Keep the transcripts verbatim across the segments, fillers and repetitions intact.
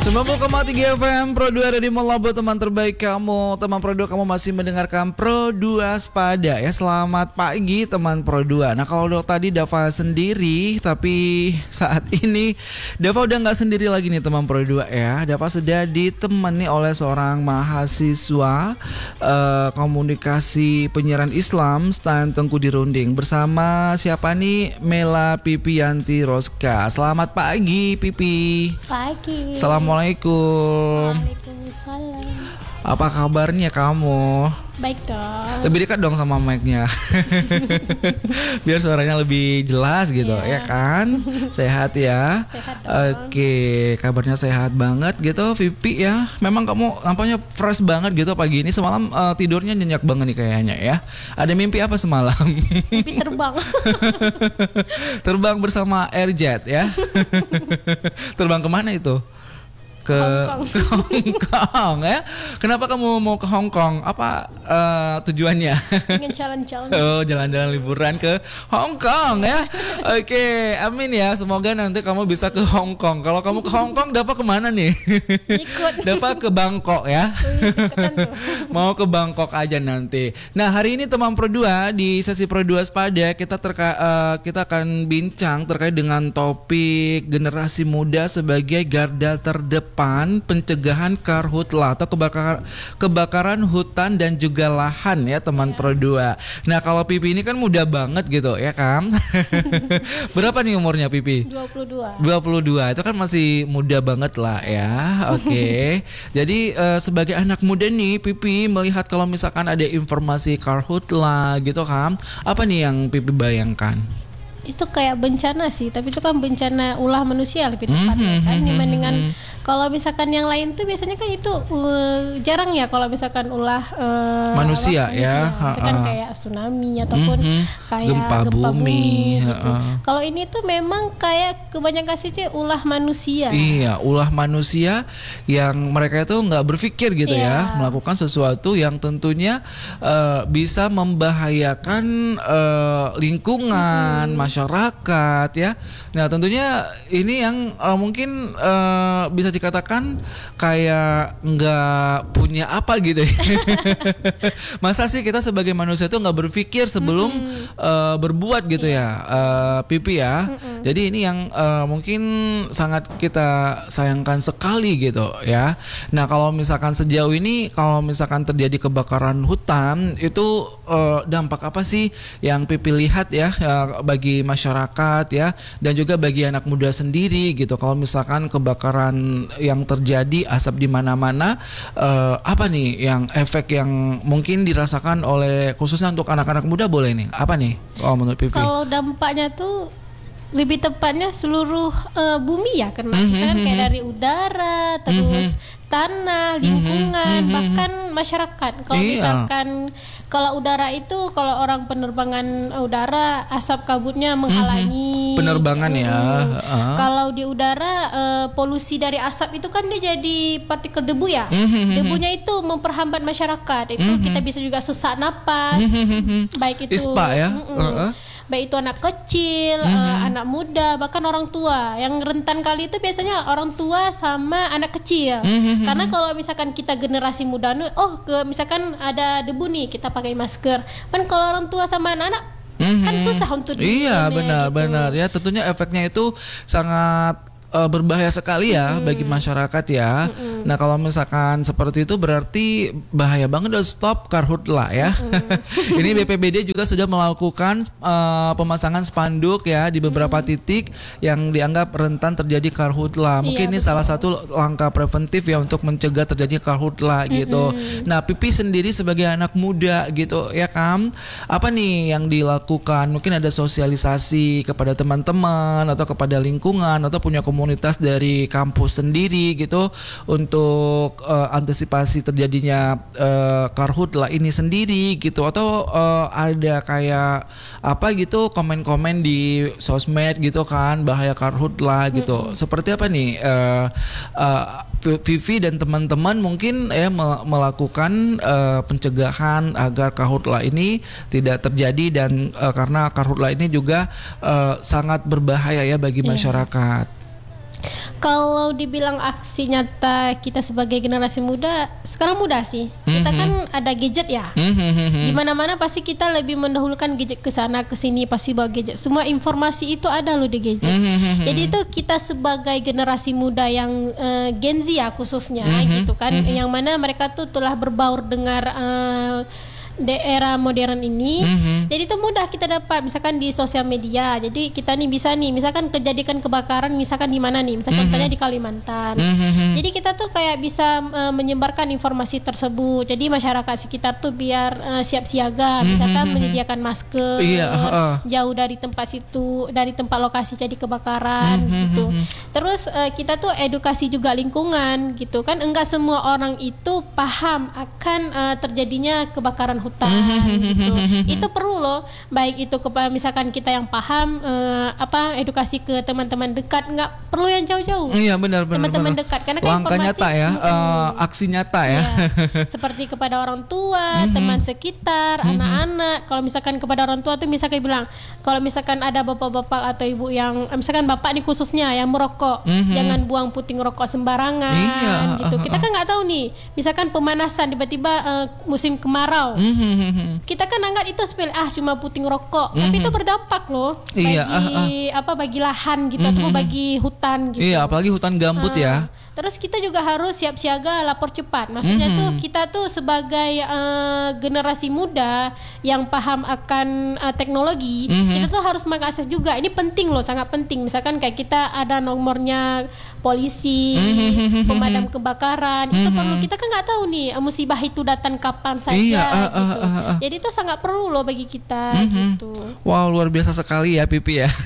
sembilan puluh koma tiga F M Pro dua Radio Malabo, teman terbaik kamu. Teman Pro dua, kamu masih mendengarkan Pro dua Spada ya. Selamat pagi teman Pro dua. Nah, kalau tadi Dava sendiri, tapi saat ini Dava udah gak sendiri lagi nih teman Pro dua ya. Dava sudah ditemani oleh seorang mahasiswa uh, komunikasi penyiaran Islam Stan Tengku Dirunding. Bersama siapa nih? Mela Pipianti Roska. Selamat pagi Pipi. Pagi. Assalamualaikum. Waalaikumsalam. Apa kabarnya kamu? Baik dong. Lebih dekat dong sama mic-nya. Biar suaranya lebih jelas gitu, yeah. Ya kan? Sehat ya? Sehat dong. Oke, kabarnya sehat banget gitu Vivi ya. Memang kamu nampaknya fresh banget gitu pagi ini. Semalam uh, tidurnya nyenyak banget nih kayaknya ya. Ada mimpi apa semalam? Mimpi terbang. Terbang bersama Airjet ya. Terbang kemana itu? Ke Hong Kong. Ke Hong Kong ya. Kenapa kamu mau ke Hong Kong? Apa uh, tujuannya? Ingin jalan-jalan. Oh, jalan-jalan liburan ke Hong Kong ya. Oke, amin ya. Semoga nanti kamu bisa ke Hong Kong. Kalau kamu ke Hong Kong, dapat kemana nih? Ikut. Dapat ke Bangkok ya. Mau ke Bangkok aja nanti. Nah, hari ini teman Pro dua di sesi Pro dua Spada kita terka, uh, kita akan bincang terkait dengan topik generasi muda sebagai garda terdepan pencegahan karhutla atau kebakaran kebakaran hutan dan juga lahan ya teman Pro dua. Nah, kalau Pipi ini kan muda banget gitu ya kan. Berapa nih umurnya Pipi? dua puluh dua. dua puluh dua. Itu kan masih muda banget lah ya. Oke. Okay. Jadi uh, sebagai anak muda nih Pipi melihat kalau misalkan ada informasi karhutla gitu kan, apa nih yang Pipi bayangkan? Itu kayak bencana sih, tapi itu kan bencana ulah manusia lebih tepatnya kan, dibandingkan kalau misalkan yang lain tuh biasanya kan itu uh, jarang ya kalau misalkan ulah uh, manusia, apa, ya, manusia. Misalkan kayak tsunami ataupun mm-hmm. kayak gempa, gempa bumi, bumi gitu. Kalau ini tuh memang kayak kebanyakan sih ulah manusia. Iya, ulah manusia yang mereka itu nggak berpikir gitu yeah. ya, melakukan sesuatu yang tentunya uh, bisa membahayakan uh, lingkungan, mm-hmm. masyarakat ya. Nah, tentunya ini yang uh, mungkin uh, bisa dikatakan kayak nggak punya apa gitu ya. Masa sih kita sebagai manusia itu nggak berpikir sebelum mm-hmm. uh, berbuat gitu yeah. ya, uh, Pipi ya. Mm-hmm. Jadi ini yang uh, mungkin sangat kita sayangkan sekali gitu ya. Nah, kalau misalkan sejauh ini kalau misalkan terjadi kebakaran hutan itu uh, dampak apa sih yang Pipi lihat ya uh, bagi masyarakat ya, dan juga bagi anak muda sendiri gitu. Kalau misalkan kebakaran yang terjadi, asap di mana-mana, uh, apa nih yang efek yang mungkin dirasakan oleh khususnya untuk anak-anak muda boleh nih? Apa nih? Oh, menurut Pipi? Kalau dampaknya tuh lebih tepatnya seluruh uh, bumi ya, karena mm-hmm. misalkan kayak dari udara, terus mm-hmm. tanah, lingkungan, mm-hmm. bahkan masyarakat. Kalau iya. misalkan kalau udara itu, kalau orang penerbangan udara, asap kabutnya menghalangi mm-hmm. penerbangan ya. Uh. Kalau di udara uh, polusi dari asap itu kan dia jadi partikel debu ya. Mm-hmm. Debunya itu memperhambat masyarakat. Itu mm-hmm. kita bisa juga sesak napas. Mm-hmm. Baik itu ispa ya. Mm-mm. Uh-uh. Baik itu anak kecil, mm-hmm. uh, anak muda, bahkan orang tua. Yang rentan kali itu biasanya orang tua sama anak kecil. Mm-hmm. Karena kalau misalkan kita generasi muda, oh ke misalkan ada debu nih, kita pakai masker. Kan kalau orang tua sama anak-anak mm-hmm. kan susah untuk iya benar-benar gitu. Ya, tentunya efeknya itu sangat uh, berbahaya sekali ya mm. bagi masyarakat ya. Mm-mm. Nah, kalau misalkan seperti itu berarti bahaya banget, udah stop karhutla ya. Ini B P B D juga sudah melakukan uh, pemasangan spanduk ya di beberapa mm. titik yang dianggap rentan terjadi karhutla. Mungkin iya, ini betul. Salah satu langkah preventif ya untuk mencegah terjadi karhutla mm-hmm. gitu. Nah, Pipi sendiri sebagai anak muda gitu ya kan, apa nih yang dilakukan? Mungkin ada sosialisasi kepada teman-teman atau kepada lingkungan atau punya komunitas dari kampus sendiri gitu untuk uh, antisipasi terjadinya uh, karhutla ini sendiri gitu, atau uh, ada kayak apa gitu komen-komen di sosmed gitu kan bahaya karhutla gitu. Mm-hmm. Seperti apa nih uh, uh, Vivi dan teman-teman mungkin ya melakukan uh, pencegahan agar karhutla ini tidak terjadi, dan uh, karena karhutla ini juga uh, sangat berbahaya ya bagi yeah. masyarakat. Kalau dibilang aksi nyata kita sebagai generasi muda, sekarang mudah sih. Kita kan ada gadget ya. Di mana-mana pasti kita lebih mendahulukan gadget ke sana ke sini, pasti bawa gadget. Semua informasi itu ada loh di gadget. Jadi itu kita sebagai generasi muda yang uh, Gen Z ya khususnya gitu kan, yang mana mereka tuh telah berbaur dengan uh, di era modern ini, mm-hmm. jadi itu mudah kita dapat misalkan di sosial media. Jadi kita nih bisa nih, misalkan kejadian kebakaran, misalkan di mana nih, misalkan mm-hmm. contohnya di Kalimantan. Mm-hmm. Jadi kita tuh kayak bisa uh, menyebarkan informasi tersebut. Jadi masyarakat sekitar tuh biar uh, siap siaga, misalkan mm-hmm. menyediakan masker, iya, uh. jauh dari tempat situ, dari tempat lokasi jadi kebakaran, mm-hmm. gitu. Terus uh, kita tuh edukasi juga lingkungan, gitu kan. Enggak semua orang itu paham akan uh, terjadinya kebakaran hutan gitu. Itu perlu loh, baik itu kepada misalkan kita yang paham uh, apa edukasi ke teman-teman dekat, nggak perlu yang jauh-jauh. Iya benar benar. Teman-teman benar. Dekat karena kan langkah informasi nyata ya, hmm, uh, aksi nyata ya. Iya. Seperti kepada orang tua, teman sekitar, anak-anak. Kalau misalkan kepada orang tua tuh misalkan bilang, kalau misalkan ada bapak-bapak atau ibu yang misalkan bapak nih khususnya yang merokok, jangan buang puting rokok sembarangan, iya. gitu. Kita kan nggak tahu nih, misalkan pemanasan tiba-tiba uh, musim kemarau. Kita kan anggap itu sepele, ah cuma puting rokok, mm-hmm. tapi itu berdampak loh bagi iya, uh, uh. apa bagi lahan gitu, mm-hmm. atau bagi hutan gitu. Iya, apalagi hutan gambut uh. ya. Terus kita juga harus siap siaga, lapor cepat. Maksudnya mm-hmm. tuh kita tuh sebagai uh, generasi muda yang paham akan uh, teknologi, mm-hmm. kita tuh harus mengakses juga. Ini penting loh, sangat penting. Misalkan kayak kita ada nomornya polisi, mm-hmm. pemadam kebakaran, mm-hmm. itu perlu. Kita kan nggak tahu nih musibah itu datang kapan saja. Iya, uh, gitu. uh, uh, uh. Jadi itu sangat perlu loh bagi kita. Mm-hmm. Gitu. Wow, luar biasa sekali ya Pipi ya.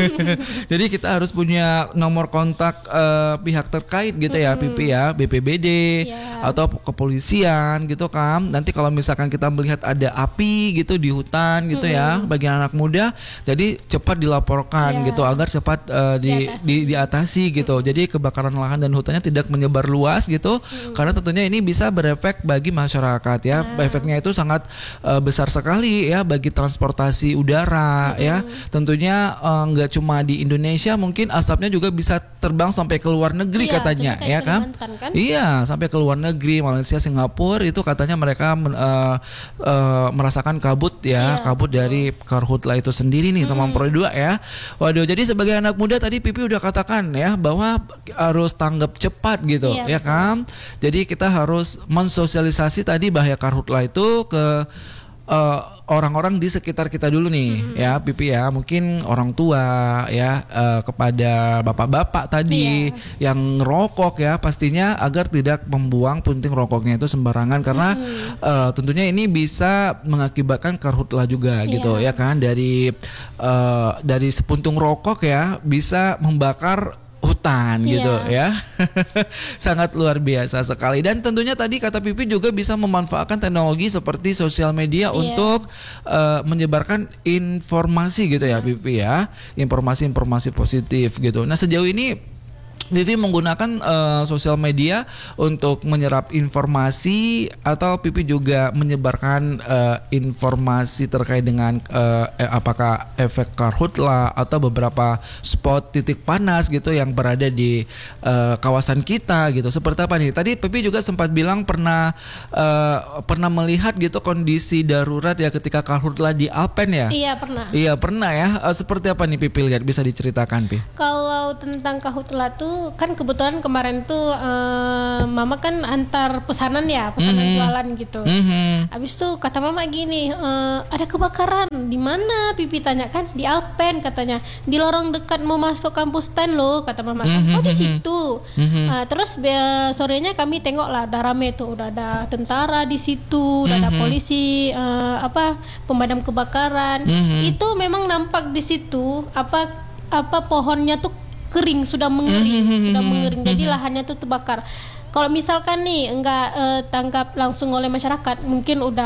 Jadi kita harus punya nomor kontak uh, pihak terkait gitu ya, mm-hmm. Pipi ya, B P B D yeah. atau kepolisian gitu kan. Nanti kalau misalkan kita melihat ada api gitu di hutan gitu mm-hmm. ya, bagi anak muda, jadi cepat dilaporkan yeah. gitu agar cepat uh, di, diatasi. Di, diatasi gitu. Mm-hmm. Jadi kebakaran lahan dan hutannya tidak menyebar luas gitu, mm-hmm. karena tentunya ini bisa berefek bagi masyarakat ya. Nah. Efeknya itu sangat uh, besar sekali ya bagi transportasi udara mm-hmm. ya. Tentunya uh, nggak cuma di Indonesia, mungkin asapnya juga bisa terbang sampai ke luar negeri iya, katanya ya kan? Kan? Iya, sampai ke luar negeri, Malaysia, Singapura itu katanya mereka men, uh, uh, merasakan kabut ya, iya, kabut betul. Dari karhutla itu sendiri nih, mm-hmm. teman Pro dua ya. Waduh, jadi sebagai anak muda tadi Pipi udah katakan ya bahwa harus tanggap cepat gitu iya, ya betul. Kan? Jadi kita harus mensosialisasi tadi bahaya karhutla itu ke Uh, orang-orang di sekitar kita dulu nih, hmm. ya Pipi ya, mungkin orang tua ya, uh, kepada bapak-bapak tadi yeah. yang ngerokok ya, pastinya agar tidak membuang punting rokoknya itu sembarangan karena hmm. uh, tentunya ini bisa mengakibatkan karhutla juga yeah. gitu ya kan, dari uh, dari sepuntung rokok ya bisa membakar hutan yeah. gitu ya. Sangat luar biasa sekali. Dan tentunya tadi kata Pipi juga bisa memanfaatkan teknologi seperti sosial media yeah. untuk uh, menyebarkan informasi gitu ya Pipi ya, informasi-informasi positif gitu. Nah sejauh ini Pipi menggunakan uh, sosial media untuk menyerap informasi atau Pipi juga menyebarkan uh, informasi terkait dengan uh, eh, apakah efek karhutla atau beberapa spot titik panas gitu yang berada di uh, kawasan kita gitu. Seperti apa nih? Tadi Pipi juga sempat bilang pernah uh, pernah melihat gitu kondisi darurat ya ketika karhutla di Alpen ya? Iya pernah. Iya pernah ya. Uh, seperti apa nih Pipi lihat? Bisa diceritakan Pi? Kalau tentang karhutla tuh kan kebetulan kemarin tuh uh, mama kan antar pesanan ya, pesanan mm-hmm. jualan gitu. Mm-hmm. Habis itu kata mama gini, e, ada kebakaran di mana? Pipi tanya kan, di Alpen katanya, di lorong dekat mau masuk kampus Stan loh, kata mama. Mm-hmm. Oh di situ. Mm-hmm. Uh, terus be, sorenya kami tengok lah, udah rame tuh, udah ada tentara di situ, udah mm-hmm. ada polisi, uh, apa pemadam kebakaran. Mm-hmm. Itu memang nampak di situ apa apa pohonnya tuh kering, sudah mengering, mm-hmm. sudah mengering. Jadi lahannya tuh terbakar. Kalau misalkan nih enggak uh, tangkap langsung oleh masyarakat, mungkin udah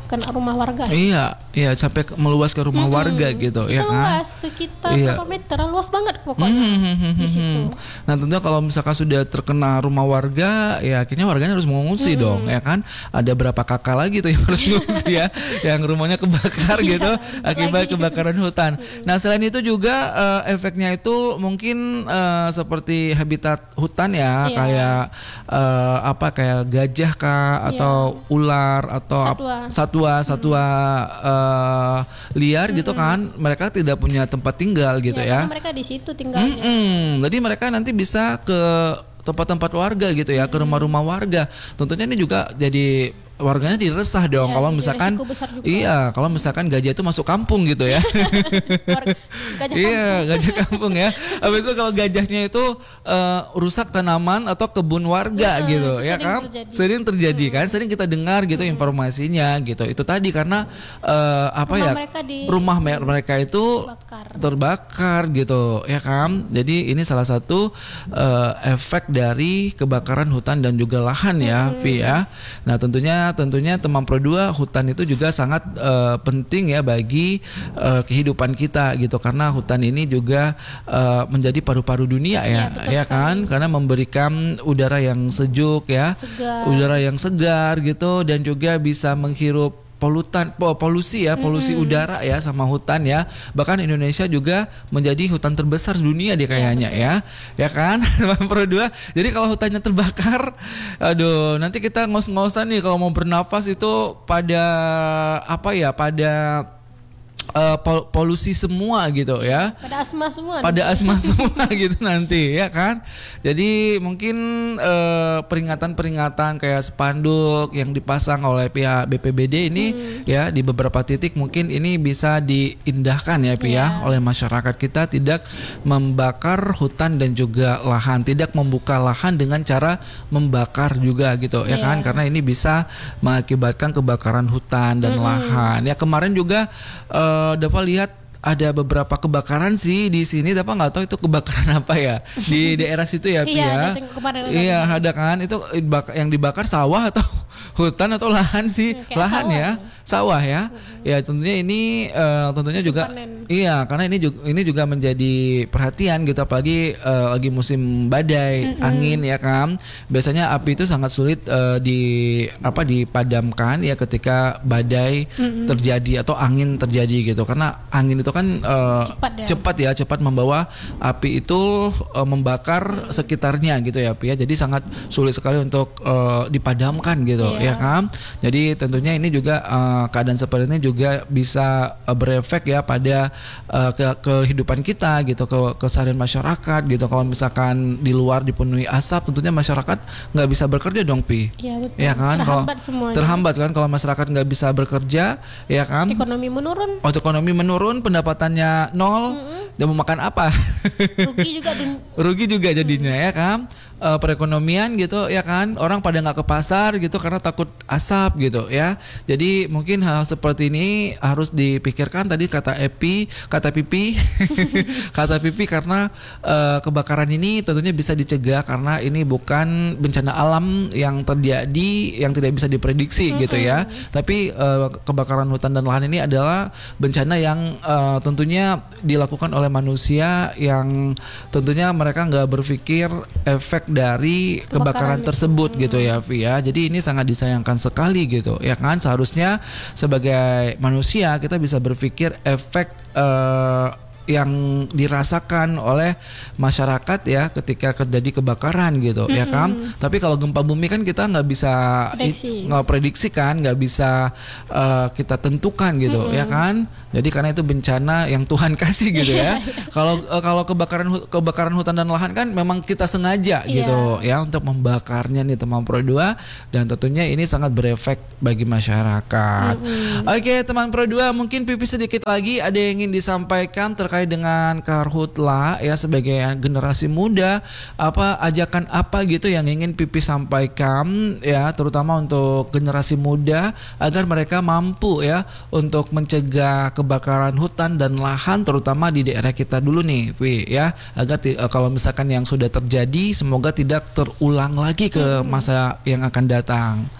kena rumah warga. Iya, iya sampai ke, meluas ke rumah mm-hmm. warga gitu, itu ya kan? Luas, sekitar iya. berapa meter, luas banget pokoknya mm-hmm. di situ. Nah tentunya kalau misalkan sudah terkena rumah warga, ya akhirnya warganya harus mengungsi mm-hmm. dong, ya kan? Ada berapa kakak lagi tuh yang harus mengungsi ya, yang rumahnya kebakar gitu akibat kebakaran hutan. Mm-hmm. Nah selain itu juga uh, efeknya itu mungkin uh, seperti habitat hutan ya, yeah. kayak uh, apa kayak gajah kah atau yeah. ular atau satwa satwa, satwa hmm. uh, liar hmm. gitu kan, mereka tidak punya tempat tinggal gitu ya, ya. Mereka di situ tinggalnya. Hmm, jadi mereka nanti bisa ke tempat-tempat warga gitu ya, hmm. ke rumah-rumah warga. Tentunya ini juga jadi warganya jadi resah dong ya, kalau misalkan iya kalau misalkan gajah itu masuk kampung gitu ya. Gajah iya gajah kampung ya. Habis itu kalau gajahnya itu uh, rusak tanaman atau kebun warga ya, gitu ya kan terjadi. sering terjadi hmm. kan sering kita dengar gitu hmm. informasinya gitu. Itu tadi karena uh, apa rumah ya mereka di, rumah mereka itu terbakar. terbakar gitu ya kan. Jadi ini salah satu uh, efek dari kebakaran hutan dan juga lahan ya hmm. Vi ya. Nah tentunya tentunya teman Pro dua, hutan itu juga sangat uh, penting ya bagi uh, kehidupan kita gitu, karena hutan ini juga uh, menjadi paru-paru dunia ya, ya, ya kan, karena memberikan udara yang sejuk ya, segar. udara yang segar gitu, dan juga bisa menghirup polutan polusi ya polusi hmm. udara ya sama hutan ya. Bahkan Indonesia juga menjadi hutan terbesar dunia dia kayaknya ya ya, ya kan teman Pro dua. Jadi kalau hutannya terbakar, aduh nanti kita ngos-ngosan nih kalau mau bernafas itu pada apa ya pada Uh, pol- polusi semua gitu ya. Pada asma semua. Pada nanti. asma semua gitu nanti ya kan. Jadi mungkin uh, peringatan-peringatan kayak spanduk yang dipasang oleh pihak B P B D ini hmm. ya di beberapa titik mungkin ini bisa diindahkan ya Pi ya, oleh masyarakat kita, tidak membakar hutan dan juga lahan, tidak membuka lahan dengan cara membakar juga gitu ya, ya kan, karena ini bisa mengakibatkan kebakaran hutan dan hmm. lahan. Ya kemarin juga uh, Uh, dapat lihat ada beberapa kebakaran sih di sini, dapat nggak tahu itu kebakaran apa ya di daerah situ ya Pi ya. Iya ada kan, itu yang dibakar sawah atau hutan atau lahan sih? Kayak lahan sawah. ya sawah ya mm-hmm. ya tentunya ini uh, tentunya musim juga panen. Iya karena ini juga ini juga menjadi perhatian gitu, apalagi uh, lagi musim badai mm-hmm. angin ya kan. Biasanya api itu sangat sulit uh, di apa dipadamkan ya ketika badai mm-hmm. terjadi atau angin terjadi gitu, karena angin itu kan uh, cepat, ya. cepat ya cepat membawa api itu uh, membakar sekitarnya gitu ya Pi ya. Jadi sangat sulit sekali untuk uh, dipadamkan gitu yeah. ya kan. Jadi tentunya ini juga uh, keadaan seperti ini juga bisa uh, berefek ya pada uh, ke kehidupan kita gitu, ke keseharian masyarakat gitu. Kalau misalkan di luar dipenuhi asap, tentunya masyarakat nggak bisa bekerja dong Pi. Iya betul. Ya kan, terhambat kalau semuanya. Terhambat kan kalau masyarakat nggak bisa bekerja, ya kan. Ekonomi menurun. Oh, ekonomi menurun, pendapatannya nol, mm-hmm. dia mau makan apa? Rugi juga. Dun- Rugi juga jadinya mm-hmm. ya kan. Uh, perekonomian gitu ya kan, orang pada nggak ke pasar gitu karena takut asap gitu ya. Jadi mungkin hal seperti ini harus dipikirkan, tadi kata Epi, kata Pipi kata Pipi karena uh, kebakaran ini tentunya bisa dicegah karena ini bukan bencana alam yang terjadi yang tidak bisa diprediksi mm-hmm. gitu ya. Tapi uh, kebakaran hutan dan lahan ini adalah bencana yang uh, tentunya dilakukan oleh manusia yang tentunya mereka nggak berpikir efek dari kebakaran, kebakaran tersebut itu. gitu ya Via. Jadi ini sangat disayangkan sekali gitu ya kan. Seharusnya sebagai manusia kita bisa berpikir efek uh, yang dirasakan oleh masyarakat ya ketika terjadi kebakaran gitu mm-hmm. ya kan. Tapi kalau gempa bumi kan kita nggak bisa nggak prediksi kan, nggak bisa uh, kita tentukan gitu mm-hmm. ya kan. Jadi karena itu bencana yang Tuhan kasih gitu ya. Kalau uh, kalau kebakaran kebakaran hutan dan lahan kan memang kita sengaja gitu yeah. ya untuk membakarnya nih teman Pro dua, dan tentunya ini sangat berefek bagi masyarakat. Mm-hmm. Oke teman Pro dua, mungkin Pipi sedikit lagi ada yang ingin disampaikan terkait dengan Karhutla ya, sebagai generasi muda, apa ajakan apa gitu yang ingin Pipi sampaikan ya, terutama untuk generasi muda agar mereka mampu ya untuk mencegah kebakaran hutan dan lahan terutama di daerah kita dulu nih Pi ya, agar t- kalau misalkan yang sudah terjadi semoga tidak terulang lagi ke masa yang akan datang.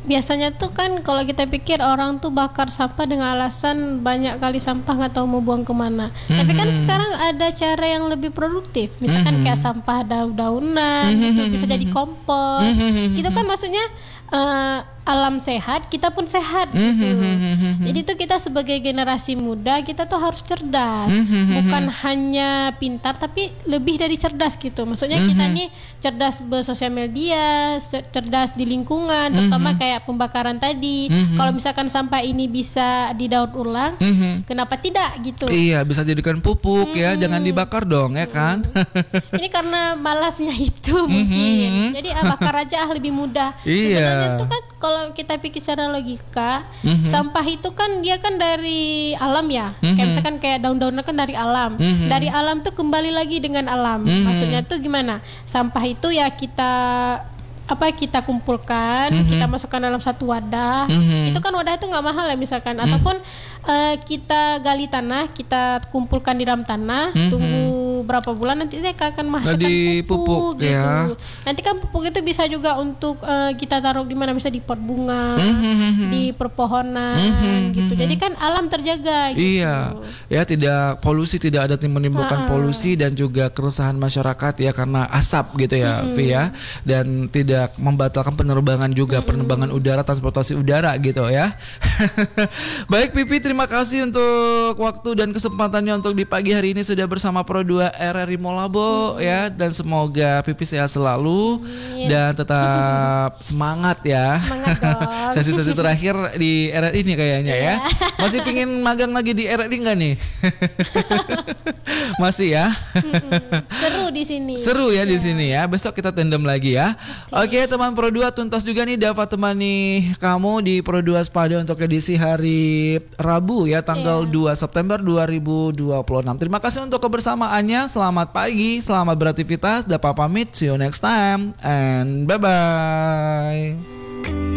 biasanya tuh kan kalau kita pikir orang tuh bakar sampah dengan alasan banyak kali sampah nggak tahu mau buang kemana. Mm-hmm. Tapi kan sekarang ada cara yang lebih produktif. Misalkan mm-hmm. kayak sampah daun-daunan mm-hmm. gitu bisa jadi kompos. Mm-hmm. Gitu kan maksudnya uh, alam sehat, kita pun sehat gitu. Mm-hmm. Jadi tuh kita sebagai generasi muda kita tuh harus cerdas. Mm-hmm. Bukan hanya pintar tapi lebih dari cerdas gitu. Maksudnya mm-hmm. kita nih cerdas bersosial media, cerdas di lingkungan, terutama mm-hmm. kayak pembakaran tadi. Mm-hmm. Kalau misalkan sampah ini bisa didaur ulang, mm-hmm. kenapa tidak gitu? Iya, bisa jadikan pupuk mm-hmm. ya, jangan dibakar dong ya kan? Mm-hmm. Ini karena malasnya itu mungkin. Mm-hmm. Jadi ah, bakar aja ah lebih mudah. Iya. Sebenarnya tuh kan kalau kita pikir secara logika, mm-hmm. sampah itu kan dia kan dari alam ya. Mm-hmm. Kayak misalkan kayak daun-daunan kan dari alam. Mm-hmm. Dari alam tuh kembali lagi dengan alam. Mm-hmm. Maksudnya tuh gimana? Sampah itu ya kita apa kita kumpulkan, mm-hmm. kita masukkan dalam satu wadah. Mm-hmm. Itu kan wadah itu nggak mahal ya misalkan. Mm-hmm. Ataupun uh, kita gali tanah, kita kumpulkan di dalam tanah, mm-hmm. tunggu berapa bulan nanti dia akan masukkan pupuk, pupuk gitu. Ya. Nanti kan pupuk itu bisa juga untuk uh, kita taruh di mana, bisa di pot bunga, mm-hmm. di perpohonan mm-hmm. gitu. Jadi kan alam terjaga gitu. Iya. Ya tidak polusi, tidak ada menimbulkan ha. polusi dan juga keresahan masyarakat ya karena asap gitu ya, mm-hmm. Vi ya. Dan tidak membatalkan penerbangan juga, mm-hmm. penerbangan udara, transportasi udara gitu ya. Baik Pipi, terima kasih untuk waktu dan kesempatannya untuk di pagi hari ini sudah bersama Pro dua R R I Molabo hmm. ya, dan semoga Pipi sehat selalu hmm. dan tetap semangat ya. Semangat dong. Sesi-sesi terakhir di R R I ini kayaknya ya. Masih pingin magang lagi di R R I nggak nih? Masih ya. Seru di sini. Seru ya, ya di sini ya. Besok kita tandem lagi ya. Oke, okay. Oke teman Pro dua, tuntas juga nih dapat temani kamu di Pro dua Spada untuk edisi hari Rabu ya, tanggal yeah. dua September dua ribu dua puluh enam. Terima kasih untuk kebersamaannya. Selamat pagi, selamat beraktivitas. Dapat pamit, see you next time and bye bye.